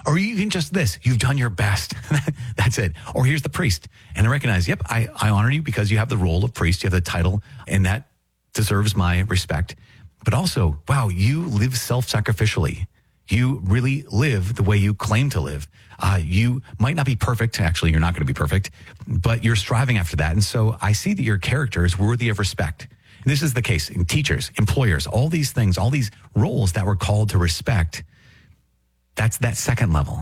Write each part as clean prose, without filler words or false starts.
Or even just this, you've done your best. That's it. Or here's the priest. And I recognize, yep, I honor you because you have the role of priest, you have the title, and that deserves my respect. But also, wow, you live self-sacrificially. You really live the way you claim to live. You might not be perfect. Actually, you're not going to be perfect, but you're striving after that. And so I see that your character is worthy of respect. And this is the case in teachers, employers, all these things, all these roles that we're called to respect. That's that second level.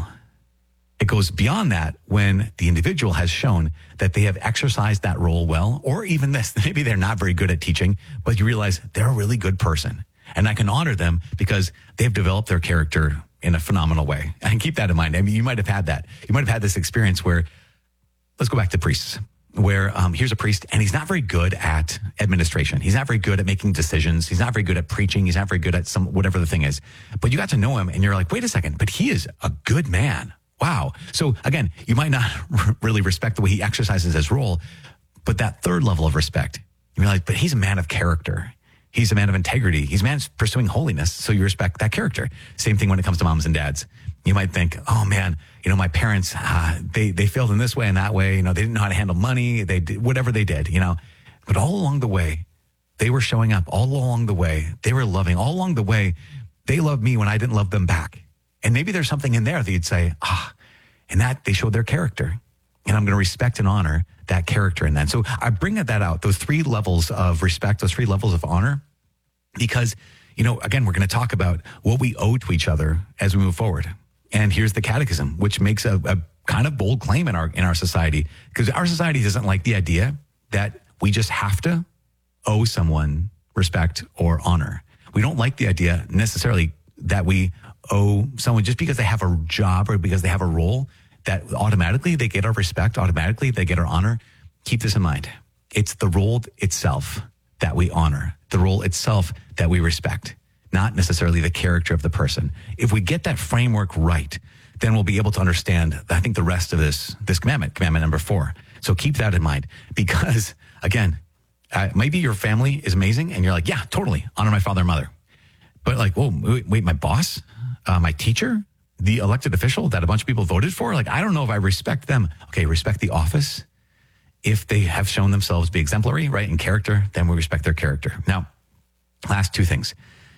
It goes beyond that when the individual has shown that they have exercised that role well, or even this, maybe they're not very good at teaching, but you realize they're a really good person. And I can honor them because they've developed their character in a phenomenal way. And keep that in mind. I mean, you might have had that. You might have had this experience where, let's go back to priests, where here's a priest and he's not very good at administration. He's not very good at making decisions. He's not very good at preaching. He's not very good at whatever the thing is. But you got to know him and you're like, wait a second, but he is a good man. Wow. So again, you might not really respect the way he exercises his role, but that third level of respect, you realize, but he's a man of character. He's a man of integrity. He's a man pursuing holiness. So you respect that character. Same thing when it comes to moms and dads. You might think, oh man, my parents, they failed in this way and that way. They didn't know how to handle money. They did whatever they did, but all along the way, they were showing up. All along the way, they were loving. All along the way, they loved me when I didn't love them back. And maybe there's something in there that you'd say, and that they showed their character. And I'm going to respect and honor that character in that. So I bring that out, those three levels of respect, those three levels of honor, because, again, we're going to talk about what we owe to each other as we move forward. And here's the catechism, which makes a kind of bold claim in our society, because our society doesn't like the idea that we just have to owe someone respect or honor. We don't like the idea necessarily that we owe someone just because they have a job or because they have a role, that automatically they get our respect, automatically they get our honor. Keep this in mind. It's the role itself that we honor, the role itself that we respect, not necessarily the character of the person. If we get that framework right, then we'll be able to understand, I think, the rest of this commandment number 4. So keep that in mind, because again, maybe your family is amazing and you're like, yeah, totally honor my father and mother. But like, whoa, wait, my boss, my teacher, the elected official that a bunch of people voted for, like, I don't know if I respect them. Okay, respect the office. If they have shown themselves to be exemplary, right, in character, then we respect their character. Now, last 2 things.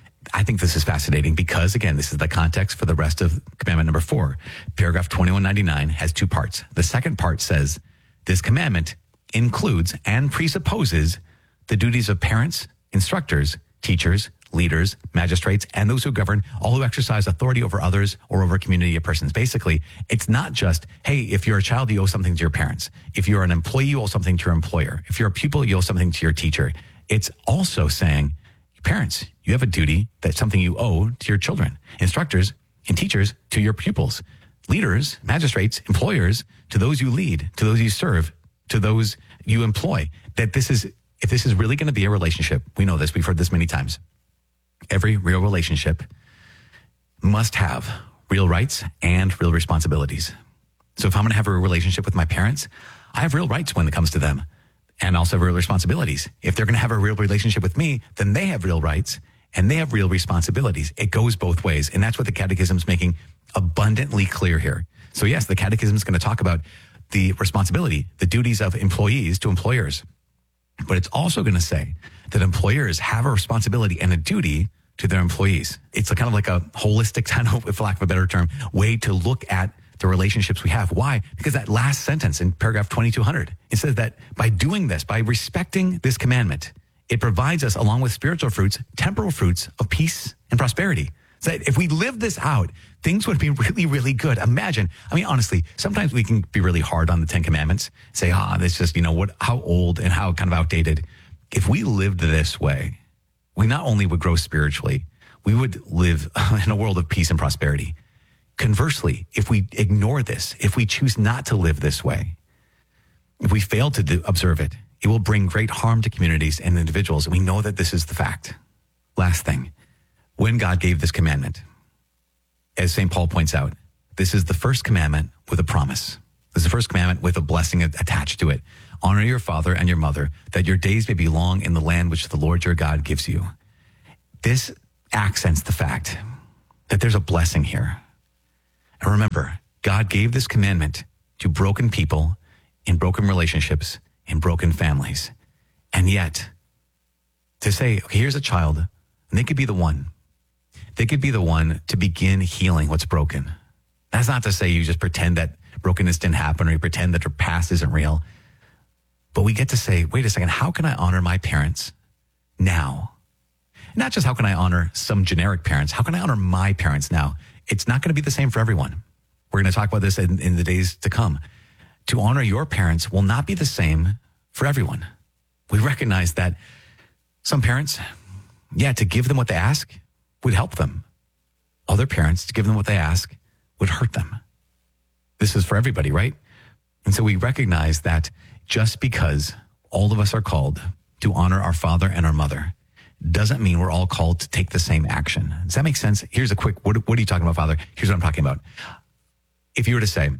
I think this is fascinating because, again, this is the context for the rest of commandment number 4. Paragraph 2199 has 2 parts. The second part says, this commandment includes and presupposes the duties of parents, instructors, teachers, leaders, magistrates, and those who govern, all who exercise authority over others or over a community of persons. Basically, it's not just, hey, if you're a child, you owe something to your parents. If you're an employee, you owe something to your employer. If you're a pupil, you owe something to your teacher. It's also saying, parents, you have a duty, that's something you owe to your children. Instructors and teachers to your pupils. Leaders, magistrates, employers, to those you lead, to those you serve, to those you employ. That if this is really going to be a relationship, we know this, we've heard this many times. Every real relationship must have real rights and real responsibilities. So if I'm going to have a relationship with my parents, I have real rights when it comes to them, and also real responsibilities. If they're going to have a real relationship with me, then they have real rights and they have real responsibilities. It goes both ways. And that's what the Catechism is making abundantly clear here. So yes, the Catechism is going to talk about the responsibility, the duties of employees to employers. But it's also going to say that employers have a responsibility and a duty to their employees. It's kind of like a holistic, kind of, for lack of a better term, way to look at the relationships we have. Why? Because that last sentence in paragraph 2200, it says that by doing this, by respecting this commandment, it provides us, along with spiritual fruits, temporal fruits of peace and prosperity. So that if we live this out, things would be really, really good. Imagine, honestly, sometimes we can be really hard on the 10 Commandments, say, that's just, how old and how kind of outdated. If we lived this way, we not only would grow spiritually, we would live in a world of peace and prosperity. Conversely, if we ignore this, if we choose not to live this way, if we fail to observe it, it will bring great harm to communities and individuals. And we know that this is the fact. Last thing, when God gave this commandment, as St. Paul points out, this is the first commandment with a promise. This is the first commandment with a blessing attached to it. Honor your father and your mother, that your days may be long in the land which the Lord your God gives you. This accents the fact that there's a blessing here. And remember, God gave this commandment to broken people in broken relationships, in broken families. And yet, to say, okay, here's a child, and they could be the one. They could be the one to begin healing what's broken. That's not to say you just pretend that brokenness didn't happen or you pretend that your past isn't real. But we get to say, wait a second, how can I honor my parents now? Not just how can I honor some generic parents, how can I honor my parents now? It's not going to be the same for everyone. We're going to talk about this in the days to come. To honor your parents will not be the same for everyone. We recognize that some parents, to give them what they ask would help them. Other parents, to give them what they ask would hurt them. This is for everybody, right? And so we recognize that just because all of us are called to honor our father and our mother doesn't mean we're all called to take the same action. Does that make sense? Here's a quick, what are you talking about, Father? Here's what I'm talking about. If you were to say,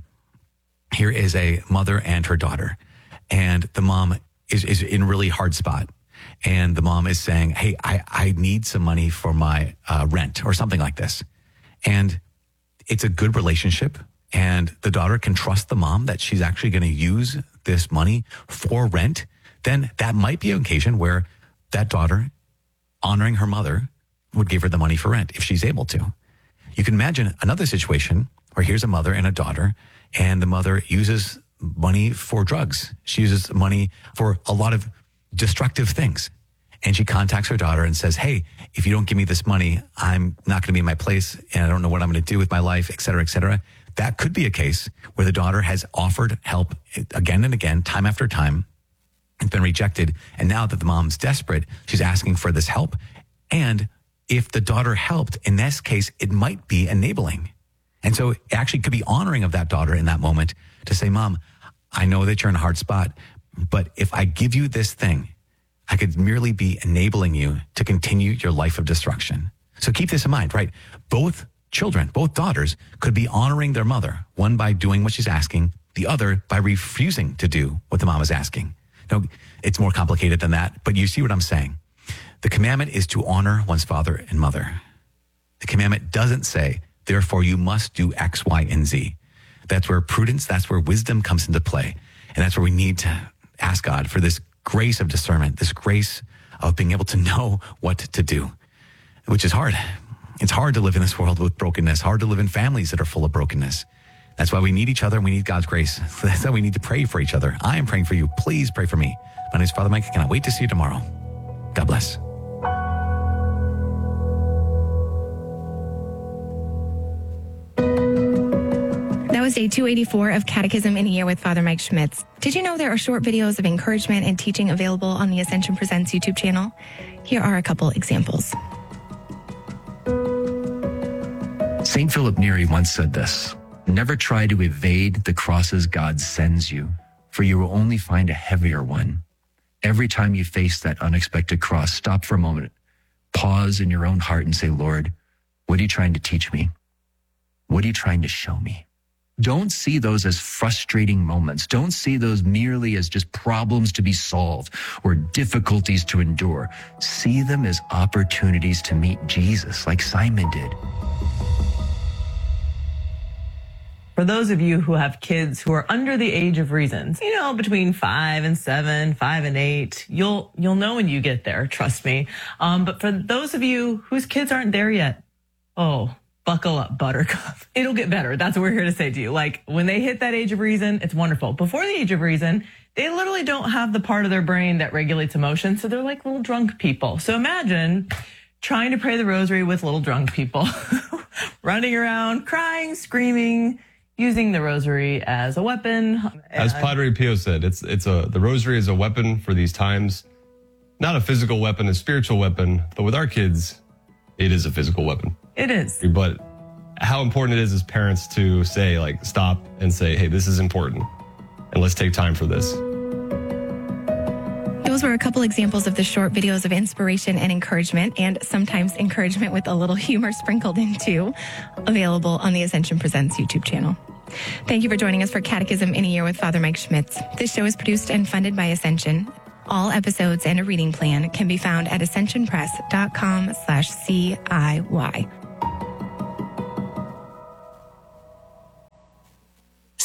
here is a mother and her daughter, and the mom is in a really hard spot, and the mom is saying, hey, I need some money for my rent or something like this. And it's a good relationship, and the daughter can trust the mom that she's actually going to use this money for rent, then that might be an occasion where that daughter, honoring her mother, would give her the money for rent if she's able to. You can imagine another situation where here's a mother and a daughter, and the mother uses money for drugs. She uses money for a lot of destructive things. And she contacts her daughter and says, hey, if you don't give me this money, I'm not going to be in my place, and I don't know what I'm going to do with my life, et cetera, et cetera. That could be a case where the daughter has offered help again and again, time after time. It's been rejected. And now that the mom's desperate, she's asking for this help. And if the daughter helped, in this case, it might be enabling. And so it actually could be honoring of that daughter in that moment to say, Mom, I know that you're in a hard spot, but if I give you this thing, I could merely be enabling you to continue your life of destruction. So keep this in mind, right? Both children, both daughters could be honoring their mother, one by doing what she's asking, the other by refusing to do what the mom is asking. No, it's more complicated than that, but you see what I'm saying. The commandment is to honor one's father and mother. The commandment doesn't say, therefore you must do X, Y, and Z. That's where prudence, that's where wisdom comes into play. And that's where we need to ask God for this grace of discernment, this grace of being able to know what to do, which is hard. It's hard to live in this world with brokenness, hard to live in families that are full of brokenness. That's why we need each other and we need God's grace. That's why we need to pray for each other. I am praying for you. Please pray for me. My name is Father Mike. I cannot wait to see you tomorrow. God bless. That was day 284 of Catechism in a Year with Father Mike Schmitz. Did you know there are short videos of encouragement and teaching available on the Ascension Presents YouTube channel? Here are a couple examples. St. Philip Neri once said this: never try to evade the crosses God sends you, for you will only find a heavier one. Every time you face that unexpected cross, stop for a moment, pause in your own heart and say, Lord, what are you trying to teach me? What are you trying to show me? Don't see those as frustrating moments. Don't see those merely as just problems to be solved or difficulties to endure. See them as opportunities to meet Jesus, like Simon did. For those of you who have kids who are under the age of reason, between 5 and 7, 5 and 8, you'll know when you get there, trust me. But for those of you whose kids aren't there yet, buckle up, buttercup. It'll get better. That's what we're here to say to you. Like, when they hit that age of reason, it's wonderful. Before the age of reason, they literally don't have the part of their brain that regulates emotion, so they're like little drunk people. So imagine trying to pray the rosary with little drunk people, running around, crying, screaming, using the rosary as a weapon. As Padre Pio said, the rosary is a weapon for these times. Not a physical weapon, a spiritual weapon, but with our kids, it is a physical weapon. It is. But how important it is as parents to say, stop and say, hey, this is important, and let's take time for this. Those were a couple examples of the short videos of inspiration and encouragement, and sometimes encouragement with a little humor sprinkled in too, available on the Ascension Presents YouTube channel. Thank you for joining us for Catechism in a Year with Father Mike Schmitz. This show is produced and funded by Ascension. All episodes and a reading plan can be found at ascensionpress.com/CIY.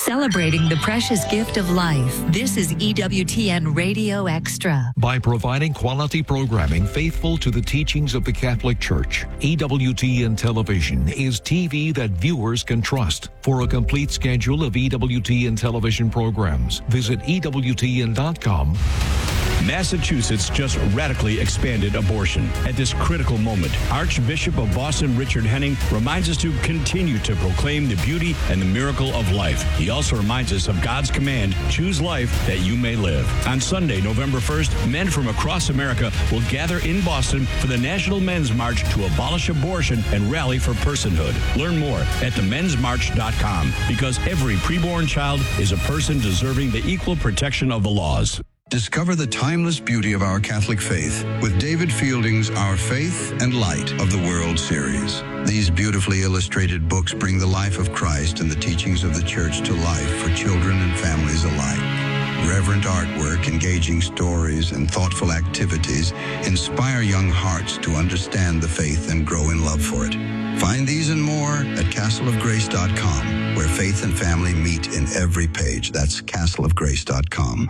Celebrating the precious gift of life. This is EWTN Radio Extra. By providing quality programming faithful to the teachings of the Catholic Church, EWTN Television is TV that viewers can trust. For a complete schedule of EWTN television programs, visit EWTN.com. Massachusetts just radically expanded abortion. At this critical moment, Archbishop of Boston Richard Henning reminds us to continue to proclaim the beauty and the miracle of life. He also reminds us of God's command, choose life that you may live. On Sunday, November 1st, men from across America will gather in Boston for the National Men's March to abolish abortion and rally for personhood. Learn more at themensmarch.com, because every preborn child is a person deserving the equal protection of the laws. Discover the timeless beauty of our Catholic faith with David Fielding's Our Faith and Light of the World series. These beautifully illustrated books bring the life of Christ and the teachings of the Church to life for children and families alike. Reverent artwork, engaging stories, and thoughtful activities inspire young hearts to understand the faith and grow in love for it. Find these and more at castleofgrace.com, where faith and family meet in every page. That's castleofgrace.com.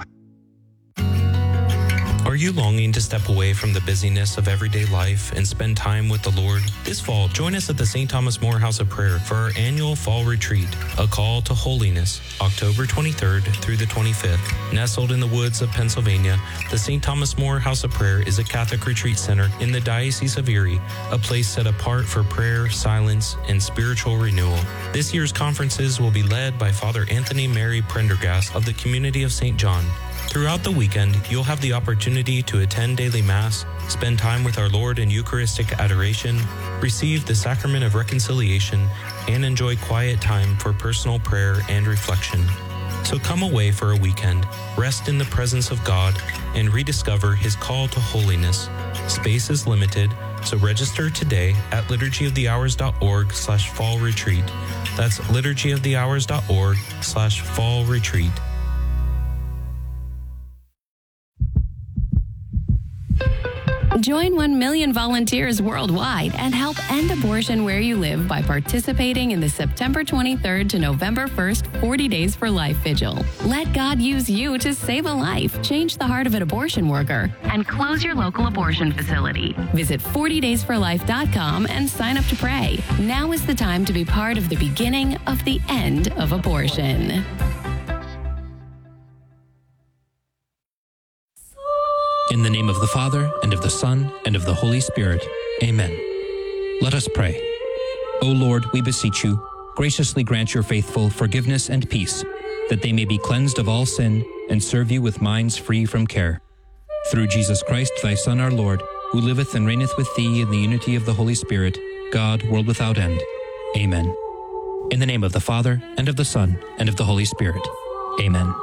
Are you longing to step away from the busyness of everyday life and spend time with the Lord? This fall, join us at the St. Thomas More House of Prayer for our annual fall retreat, A Call to Holiness, October 23rd through the 25th. Nestled in the woods of Pennsylvania, the St. Thomas More House of Prayer is a Catholic retreat center in the Diocese of Erie, a place set apart for prayer, silence, and spiritual renewal. This year's conferences will be led by Father Anthony Mary Prendergast of the Community of St. John. Throughout the weekend, you'll have the opportunity to attend daily Mass, spend time with our Lord in Eucharistic adoration, receive the Sacrament of Reconciliation, and enjoy quiet time for personal prayer and reflection. So come away for a weekend, rest in the presence of God, and rediscover His call to holiness. Space is limited, so register today at liturgyofthehours.org/fall retreat. That's liturgyofthehours.org/fall retreat. Join 1 million volunteers worldwide and help end abortion where you live by participating in the September 23rd to November 1st 40 Days for Life Vigil. Let God use you to save a life, change the heart of an abortion worker, and close your local abortion facility. Visit 40daysforlife.com and sign up to pray. Now is the time to be part of the beginning of the end of abortion. In the name of the Father, and of the Son, and of the Holy Spirit. Amen. Let us pray. O Lord, we beseech you, graciously grant your faithful forgiveness and peace, that they may be cleansed of all sin and serve you with minds free from care. Through Jesus Christ, thy Son, our Lord, who liveth and reigneth with thee in the unity of the Holy Spirit, God, world without end. Amen. In the name of the Father, and of the Son, and of the Holy Spirit. Amen.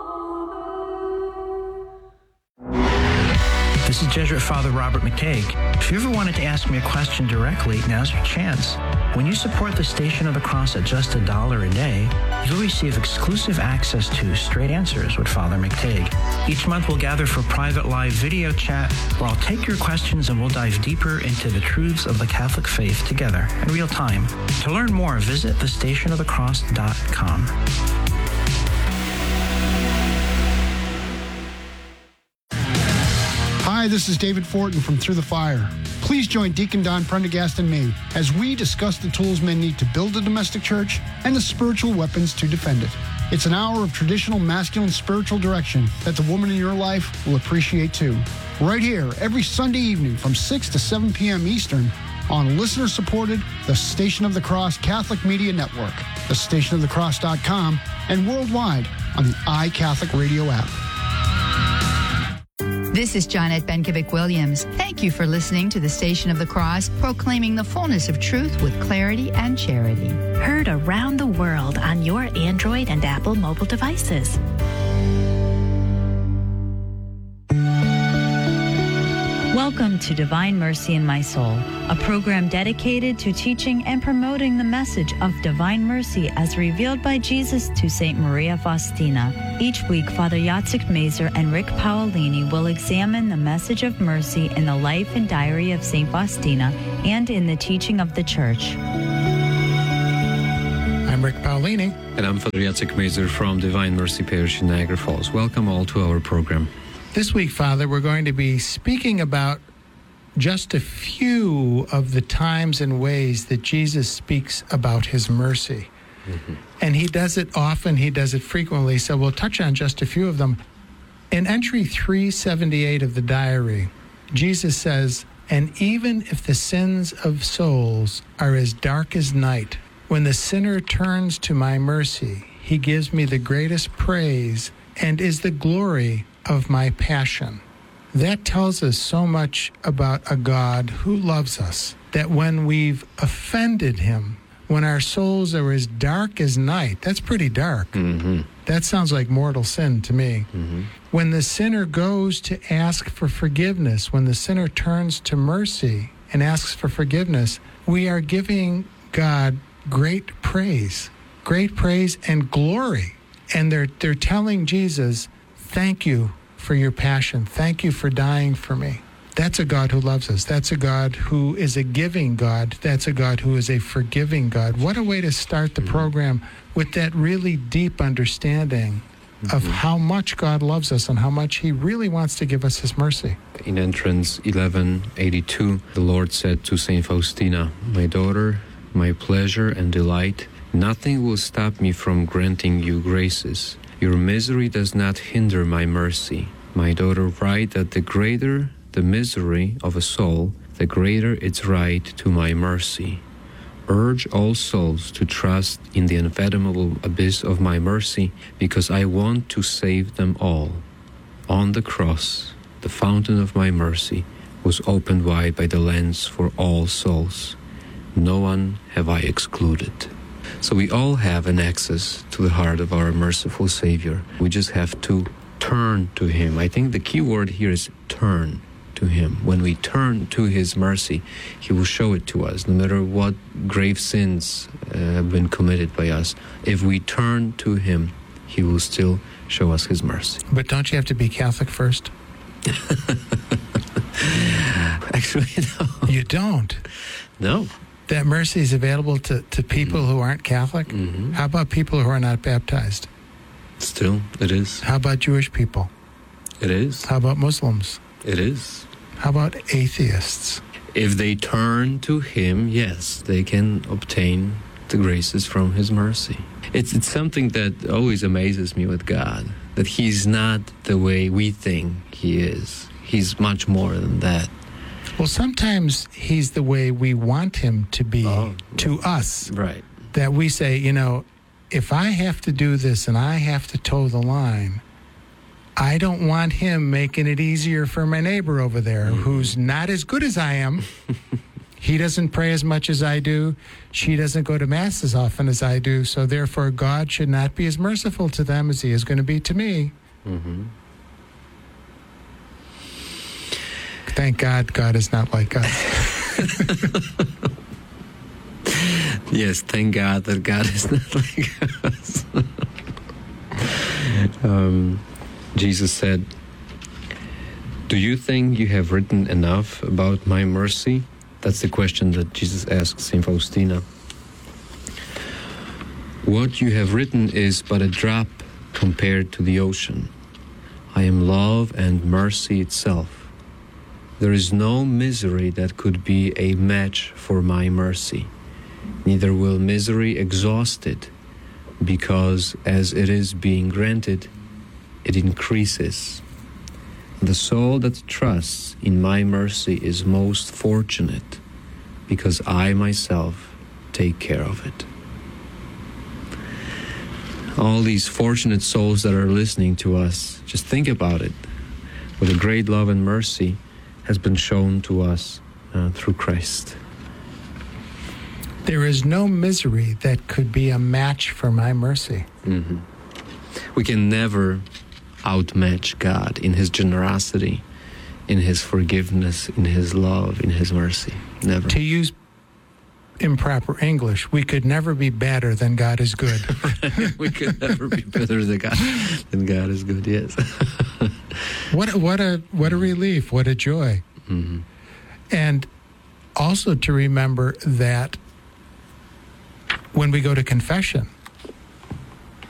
This is Jesuit Father Robert McTague. If you ever wanted to ask me a question directly, now's your chance. When you support the Station of the Cross at just $1 a day, you'll receive exclusive access to Straight Answers with Father McTague. Each month we'll gather for private live video chat where I'll take your questions and we'll dive deeper into the truths of the Catholic faith together in real time. To learn more, visit thestationofthecross.com. Hi, this is David Fortin from Through the Fire. Please join Deacon Don Prendergast and me as we discuss the tools men need to build a domestic church and the spiritual weapons to defend it. It's an hour of traditional masculine spiritual direction that the woman in your life will appreciate too. Right here, every Sunday evening from 6 to 7 p.m. Eastern on listener-supported The Station of the Cross Catholic Media Network, thestationofthecross.com, and worldwide on the iCatholic Radio app. This is Janet Benkovic-Williams. Thank you for listening to the Station of the Cross, proclaiming the fullness of truth with clarity and charity. Heard around the world on your Android and Apple mobile devices. Welcome to Divine Mercy in My Soul, a program dedicated to teaching and promoting the message of divine mercy as revealed by Jesus to St. Maria Faustina. Each week, Father Jacek Mazer and Rick Paolini will examine the message of mercy in the life and diary of St. Faustina and in the teaching of the Church. I'm Rick Paolini. Paolini. And I'm Father Jacek Mazer from Divine Mercy Parish in Niagara Falls. Welcome all to our program. This week, Father, we're going to be speaking about just a few of the times and ways that Jesus speaks about his mercy. Mm-hmm. And he does it often, he does it frequently, so we'll touch on just a few of them. In entry 378 of the diary, Jesus says, "And even if the sins of souls are as dark as night, when the sinner turns to my mercy, he gives me the greatest praise and is the glory of my passion." That tells us so much about a God who loves us, that when we've offended him, when our souls are as dark as night, that's pretty dark. Mm-hmm. That sounds like mortal sin to me. Mm-hmm. When the sinner goes to ask for forgiveness, when the sinner turns to mercy and asks for forgiveness, we are giving God great praise and glory. And they're telling Jesus, thank you for your passion. Thank you for dying for me. That's a God who loves us. That's a God who is a giving God. That's a God who is a forgiving God. What a way to start the program with that really deep understanding of how much God loves us and how much he really wants to give us his mercy. In entrance 1182, the Lord said to Saint Faustina, "My daughter, my pleasure and delight, nothing will stop me from granting you graces. Your misery does not hinder my mercy. My daughter, write that the greater the misery of a soul, the greater its right to my mercy. Urge all souls to trust in the unfathomable abyss of my mercy, because I want to save them all. On the cross, the fountain of my mercy was opened wide by the lens for all souls. No one have I excluded." So we all have an access to the heart of our merciful Savior. We just have to turn to him. I think the key word here is turn to him. When we turn to his mercy, he will show it to us, no matter what grave sins have been committed by us. If we turn to him, he will still show us his mercy. But don't you have to be Catholic first? Actually, no. You don't? No. That mercy is available to people who aren't Catholic? Mm-hmm. How about people who are not baptized? Still, it is. How about Jewish people? It is. How about Muslims? It is. How about atheists? If they turn to him, yes, they can obtain the graces from his mercy. It's something that always amazes me with God, that he's not the way we think he is. He's much more than that. Well, sometimes he's the way we want him to be to us. Right. That we say, if I have to do this and I have to toe the line, I don't want him making it easier for my neighbor over there who's not as good as I am. He doesn't pray as much as I do. She doesn't go to Mass as often as I do. So therefore, God should not be as merciful to them as he is going to be to me. Mm-hmm. Thank God, God is not like us. Yes, thank God that God is not like us. Jesus said, "Do you think you have written enough about my mercy?" That's the question that Jesus asked St. Faustina. "What you have written is but a drop compared to the ocean. I am love and mercy itself. There is no misery that could be a match for my mercy. Neither will misery exhaust it, because as it is being granted, it increases. The soul that trusts in my mercy is most fortunate, because I myself take care of it." All these fortunate souls that are listening to us, just think about it. What a great love and mercy has been shown to us through Christ. There is no misery that could be a match for my mercy. Mm-hmm. We can never outmatch God in his generosity, in his forgiveness, in his love, in his mercy. Never. To use improper English, we could never be better than God is good. We could never be better than God is good, yes. What a relief, what a joy. Mm-hmm. And also to remember that when we go to confession,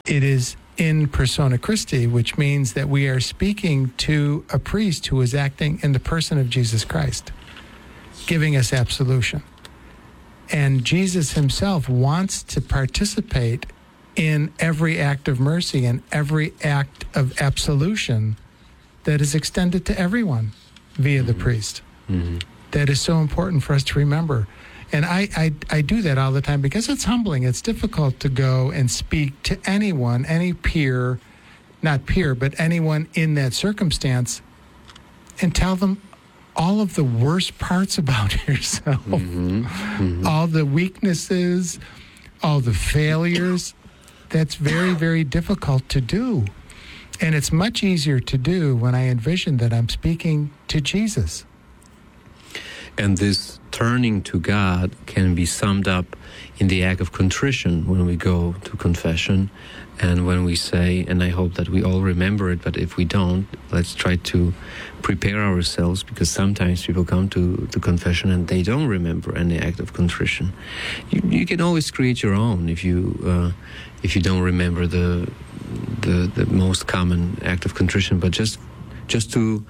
it is in persona Christi, which means that we are speaking to a priest who is acting in the person of Jesus Christ, giving us absolution. And Jesus himself wants to participate in every act of mercy and every act of absolution that is extended to everyone via the priest. Mm-hmm. That is so important for us to remember. And I do that all the time because it's humbling. It's difficult to go and speak to anyone, any peer, not peer, but anyone in that circumstance and tell them all of the worst parts about yourself, all the weaknesses, all the failures. That's very, very difficult to do. And it's much easier to do when I envision that I'm speaking to Jesus. And this turning to God can be summed up in the act of contrition when we go to confession and when we say, and I hope that we all remember it, but if we don't, let's try to prepare ourselves, because sometimes people come to confession and they don't remember any act of contrition. You can always create your own if you don't remember the most common act of contrition, but just to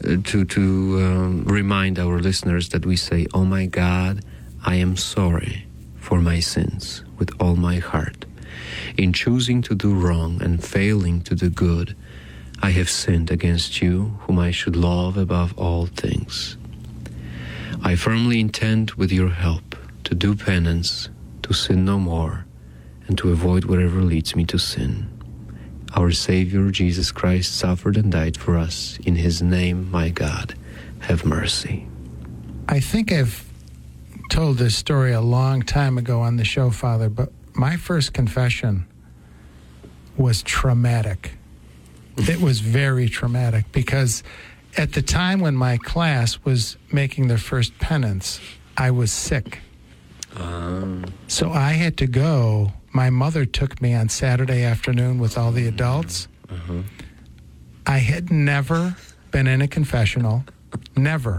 remind our listeners that we say, "Oh my God, I am sorry for my sins with all my heart. In choosing to do wrong and failing to do good, I have sinned against you, whom I should love above all things. I firmly intend, with your help, to do penance, to sin no more, and to avoid whatever leads me to sin. Our Savior, Jesus Christ, suffered and died for us. In his name, my God, have mercy." I think I've told this story a long time ago on the show, Father, but my first confession was traumatic. It was very traumatic because at the time when my class was making their first penance, I was sick. So I had to go. My mother took me on Saturday afternoon with all the adults. I had never been in a confessional. Never.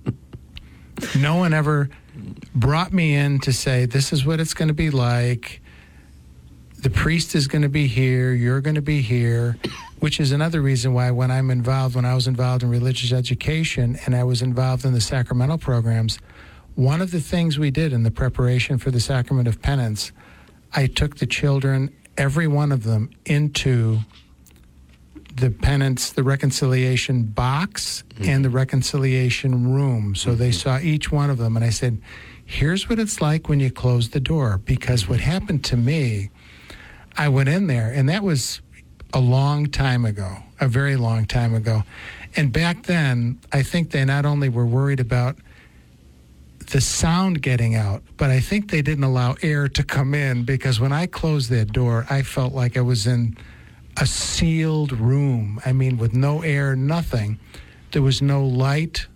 No one ever brought me in to say, this is what it's going to be like. The priest is going to be here. You're going to be here, which is another reason why when I was involved in religious education and I was involved in the sacramental programs, one of the things we did in the preparation for the sacrament of penance, I took the children, every one of them, into the penance, the reconciliation box and the reconciliation room. So they saw each one of them. And I said, here's what it's like when you close the door. Because what happened to me, I went in there, and that was a long time ago, a very long time ago. And back then, I think they not only were worried about the sound getting out, but I think they didn't allow air to come in, because when I closed that door, I felt like I was in a sealed room. I mean, with no air, nothing. There was no light.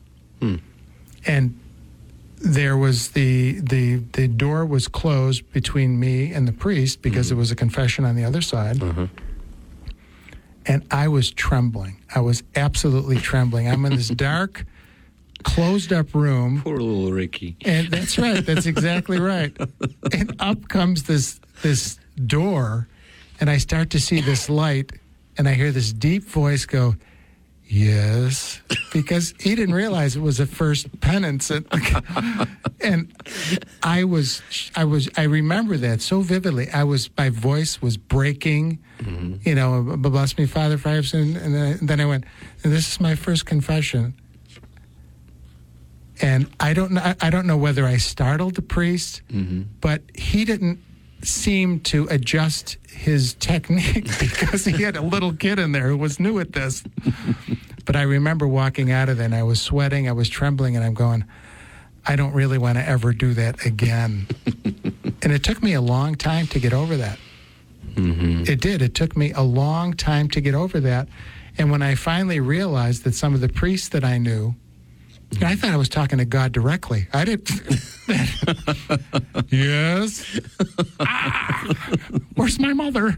And there was the door was closed between me and the priest because there was a confession on the other side. And I was trembling. I was absolutely trembling. I'm in this dark, closed up room. Poor little Ricky. And that's right. That's exactly right. And up comes this door, and I start to see this light, and I hear this deep voice go, "Yes," because he didn't realize it was a first penance. And I remember that so vividly. My voice was breaking, bless me, Father, for I have sinned. And then I went, and this is my first confession. And I don't know whether I startled the priest, but he didn't seem to adjust his technique because he had a little kid in there who was new at this. But I remember walking out of there, and I was sweating, I was trembling, and I'm going, I don't really want to ever do that again. And it took me a long time to get over that. It did. It took me a long time to get over that. And when I finally realized that some of the priests that I knew, I thought I was talking to God directly. I didn't. Yes. Where's my mother?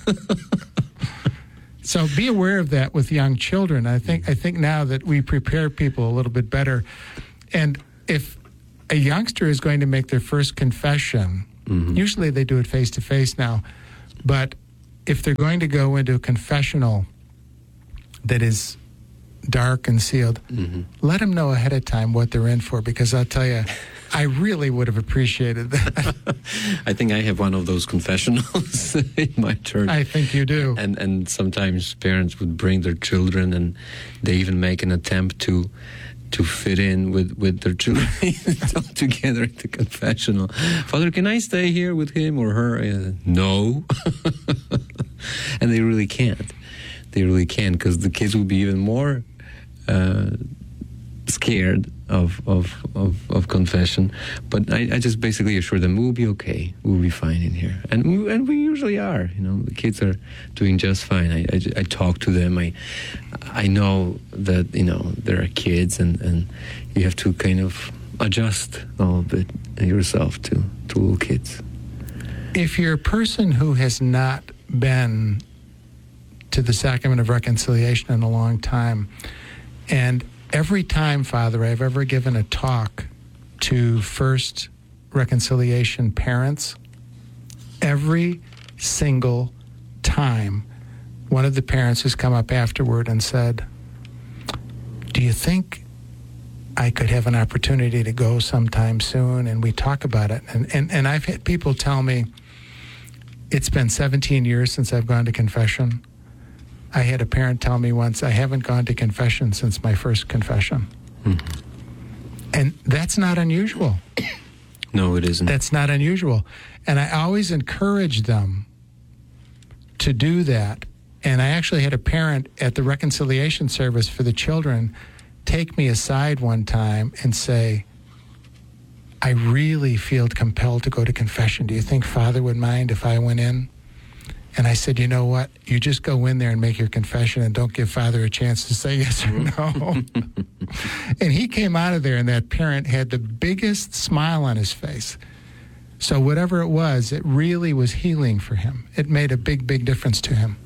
So be aware of that with young children. I think now that we prepare people a little bit better. And if a youngster is going to make their first confession, usually they do it face to face now, but if they're going to go into a confessional that is dark and sealed, let them know ahead of time what they're in for, because I'll tell you, I really would have appreciated that. I think I have one of those confessionals in my church. I think you do. And sometimes parents would bring their children, and they even make an attempt to fit in with their children all together at the confessional. Father, can I stay here with him or her? No. And they really can't. They really can't, because the kids will be even more scared of confession. But I just basically assure them we'll be okay. We'll be fine in here, and we usually are. The kids are doing just fine. I talk to them. I know that there are kids, and you have to kind of adjust a little bit yourself to little kids. If you're a person who has not been to the sacrament of reconciliation in a long time, and every time, Father, I've ever given a talk to First Reconciliation parents, every single time, one of the parents has come up afterward and said, do you think I could have an opportunity to go sometime soon? And we talk about it. And I've had people tell me, it's been 17 years since I've gone to confession. I had a parent tell me once, I haven't gone to confession since my first confession. And that's not unusual. No, it isn't. That's not unusual. And I always encourage them to do that. And I actually had a parent at the reconciliation service for the children take me aside one time and say, I really feel compelled to go to confession. Do you think Father would mind if I went in? And I said, you know what? You just go in there and make your confession and don't give Father a chance to say yes or no. And he came out of there, and that parent had the biggest smile on his face. So whatever it was, it really was healing for him. It made a big, big difference to him.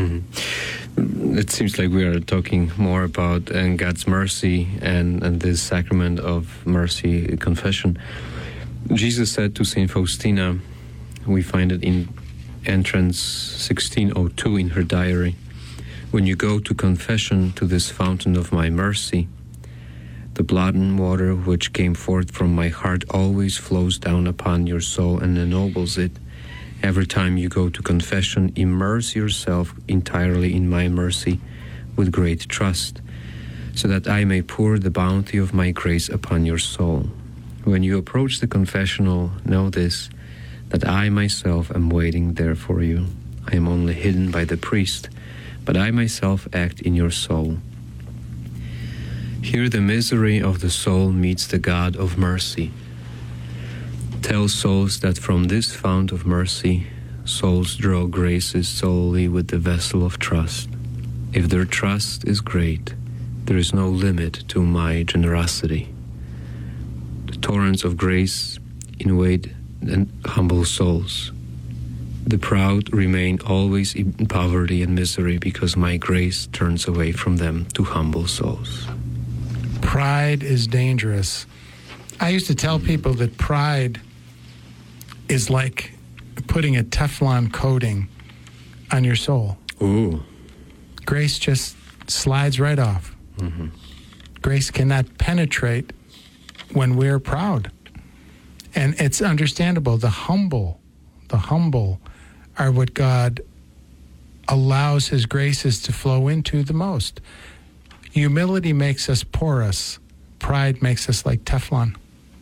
It seems like we are talking more about God's mercy and this sacrament of mercy, confession. Jesus said to St. Faustina, we find it in entrance 1602 in her diary, when you go to confession to this fountain of my mercy, the blood and water which came forth from my heart always flows down upon your soul and ennobles it. Every time you go to confession, immerse yourself entirely in my mercy with great trust, so that I may pour the bounty of my grace upon your soul. When you approach the confessional, know this, that I myself am waiting there for you. I am only hidden by the priest, but I myself act in your soul. Here the misery of the soul meets the God of mercy. Tell souls that from this fount of mercy, souls draw graces solely with the vessel of trust. If their trust is great, there is no limit to my generosity. The torrents of grace invade and humble souls. The proud remain always in poverty and misery because my grace turns away from them to humble souls. Pride is dangerous. I used to tell people that pride is like putting a Teflon coating on your soul. Ooh. Grace just slides right off. Grace cannot penetrate when we're proud. And it's understandable. The humble are what God allows his graces to flow into the most. Humility makes us porous. Pride makes us like Teflon.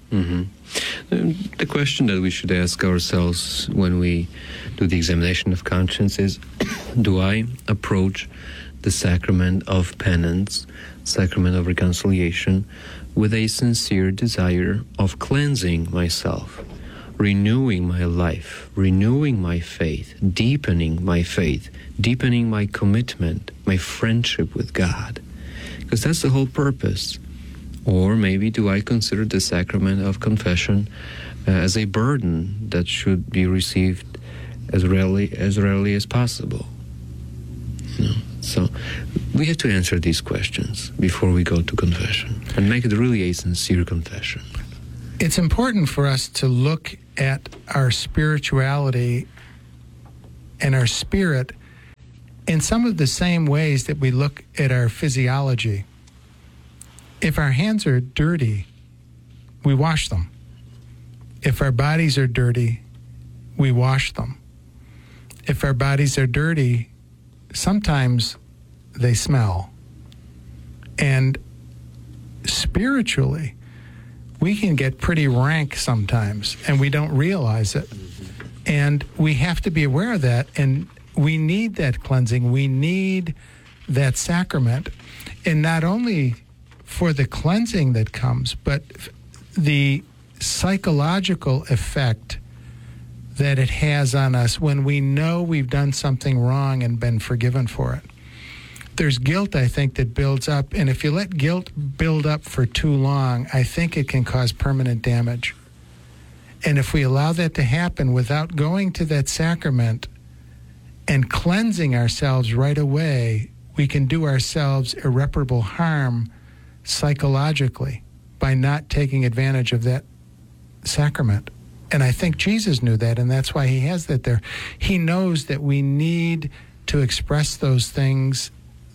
The question that we should ask ourselves when we do the examination of conscience is, do I approach the sacrament of penance, sacrament of reconciliation, with a sincere desire of cleansing myself, renewing my life, renewing my faith, deepening my commitment, my friendship with God? Because that's the whole purpose. Or maybe do I consider the sacrament of confession as a burden that should be received as rarely as possible? So we have to answer these questions before we go to confession and make it really a sincere confession. It's important for us to look at our spirituality and our spirit in some of the same ways that we look at our physiology. If our hands are dirty, we wash them. If our bodies are dirty, we wash them. If our bodies are dirty, sometimes they smell. And spiritually, we can get pretty rank sometimes, and we don't realize it. And we have to be aware of that, and we need that cleansing. We need that sacrament. And not only for the cleansing that comes, but the psychological effect that it has on us when we know we've done something wrong and been forgiven for it. There's guilt, I think, that builds up, and if you let guilt build up for too long, I think it can cause permanent damage. And if we allow that to happen without going to that sacrament and cleansing ourselves right away, we can do ourselves irreparable harm psychologically by not taking advantage of that sacrament. And I think Jesus knew that, and that's why he has that there. He knows that we need to express those things,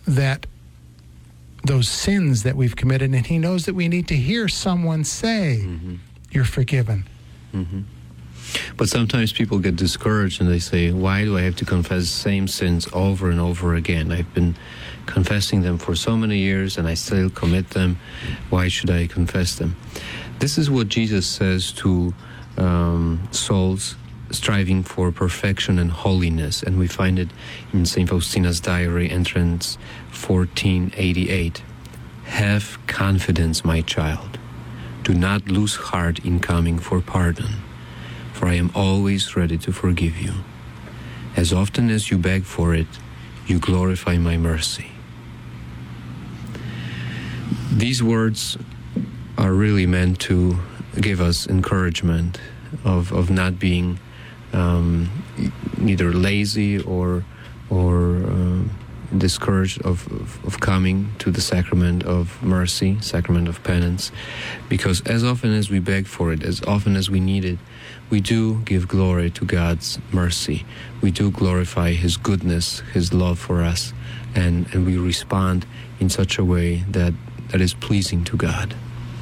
those sins that we've committed, and he knows that we need to hear someone say, you're forgiven. Mm-hmm. But sometimes people get discouraged and they say, why do I have to confess the same sins over and over again? I've been confessing them for so many years and I still commit them. Why should I confess them? This is what Jesus says to souls striving for perfection and holiness, and we find it in St. Faustina's diary, entrance 1488. Have confidence, my child. Do not lose heart in coming for pardon, for I am always ready to forgive you. As often as you beg for it, you glorify my mercy. These words are really meant to give us encouragement of not being neither lazy or discouraged of coming to the sacrament of mercy, sacrament of penance, because as often as we beg for it, as often as we need it, we do give glory to God's mercy. We do glorify His goodness, His love for us, and we respond in such a way that is pleasing to God.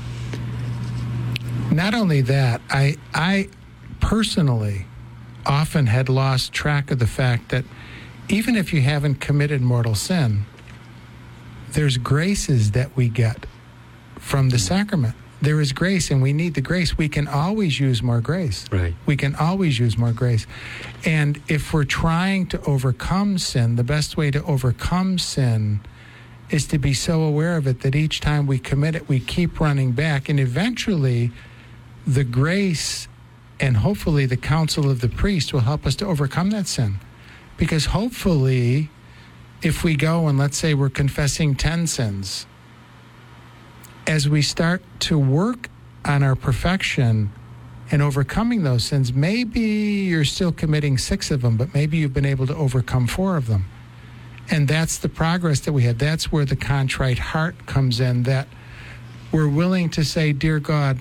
Not only that, I personally often had lost track of the fact that even if you haven't committed mortal sin, there's graces that we get from the sacrament. There is grace, and we need the grace. We can always use more grace. Right. We can always use more grace. And if we're trying to overcome sin, the best way to overcome sin is to be so aware of it that each time we commit it, we keep running back. And eventually, the grace and hopefully the counsel of the priest will help us to overcome that sin. Because hopefully, if we go and let's say we're confessing 10 sins, as we start to work on our perfection and overcoming those sins, maybe you're still committing 6 of them, but maybe you've been able to overcome 4 of them. And that's the progress that we had. That's where the contrite heart comes in, that we're willing to say, dear God,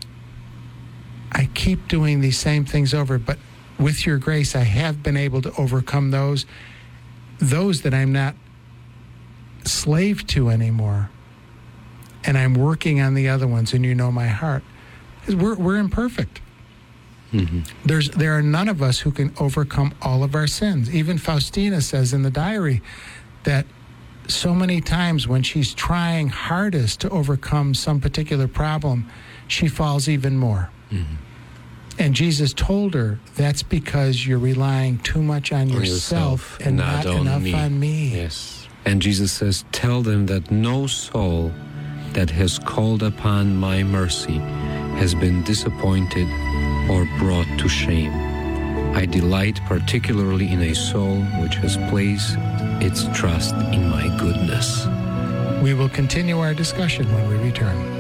I keep doing these same things over, but with your grace, I have been able to overcome those that I'm not slave to anymore. And I'm working on the other ones, and you know my heart. We're imperfect. Mm-hmm. There are none of us who can overcome all of our sins. Even Faustina says in the diary that so many times when she's trying hardest to overcome some particular problem, she falls even more. Mm-hmm. And Jesus told her, that's because you're relying too much on yourself and not enough on me. Yes. And Jesus says, tell them that no soul that has called upon my mercy has been disappointed or brought to shame. I delight particularly in a soul which has placed its trust in my goodness. We will continue our discussion when we return.